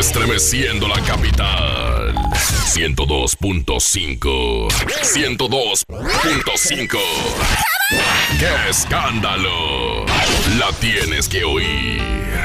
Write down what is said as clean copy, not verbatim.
Estremeciendo la capital. 102.5. 102.5. ¡Qué escándalo! La tienes que oír.